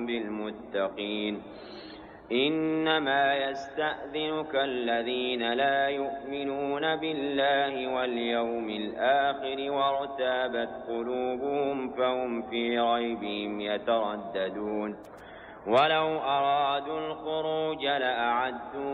بالمتقين إنما يستأذنك الذين لا يؤمنون بالله واليوم الآخر وارتابت قلوبهم فهم في ريبهم يترددون ولو أرادوا الخروج لأعدوا